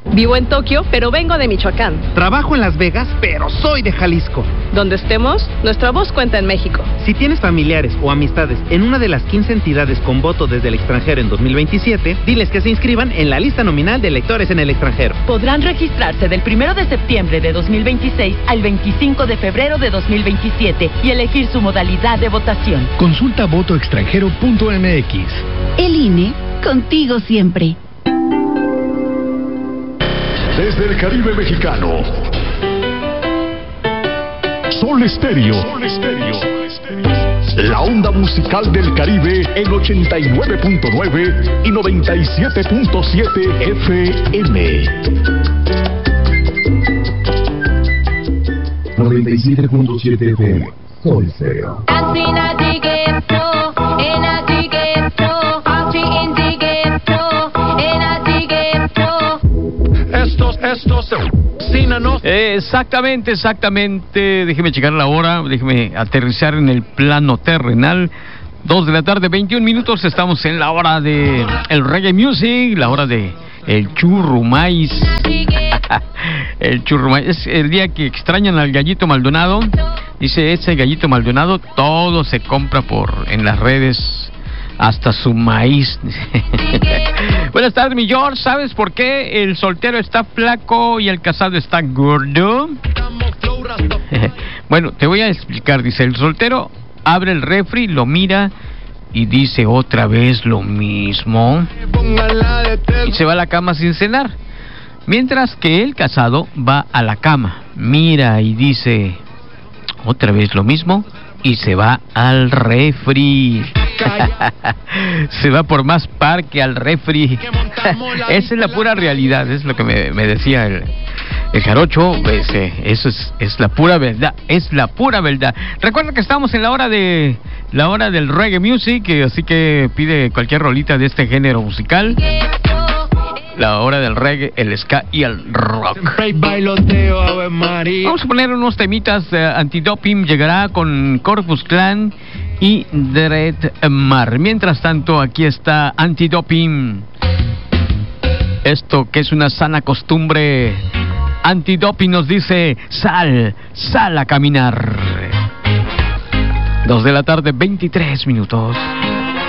Vivo en Tokio, pero vengo de Michoacán. Trabajo en Las Vegas, pero soy de Jalisco. Donde estemos, nuestra voz cuenta en México. Si tienes familiares o amistades en una de las 15 entidades con voto desde el extranjero en 2027, diles que se inscriban en la lista nominal de electores en el extranjero. Podrán registrarse del 1 de septiembre de 2026 al 25 de febrero de 2027 y elegir su modalidad de votación. Consulta votoextranjero.mx. El INE, contigo siempre. Desde el Caribe mexicano, Sol Estéreo. La onda musical del Caribe en 89.9 y 97.7 FM. 97.7 FM. Sol Estéreo. Exactamente. Déjeme checar la hora, déjeme aterrizar en el plano terrenal. 2 de la tarde, 21 minutos. Estamos en la hora de el reggae music, la hora de el churrumais. El churrumais es el día que extrañan al Gallito Maldonado. Dice ese Gallito Maldonado, todo se compra en las redes, hasta su maíz. Buenas tardes, mi George. ¿Sabes por qué el soltero está flaco y el casado está gordo? Bueno, te voy a explicar. Dice, el soltero abre el refri, lo mira y dice otra vez lo mismo y se va a la cama sin cenar. Mientras que el casado va a la cama, mira y dice otra vez lo mismo y se va al refri. Se va por más parque al refri. Esa es la pura realidad, es lo que me decía el jarocho. Eso es la pura verdad, es la pura verdad. Recuerda que estamos en la hora del reggae music, así que pide cualquier rolita de este género musical. La hora del reggae, el ska y el rock. Vamos a poner unos temitas. Antidoping llegará con Corpus Clan y Dread Mar. Mientras tanto, aquí está Antidoping. Esto que es una sana costumbre. Antidoping nos dice: sal a caminar. 2 de la tarde, 23 minutos.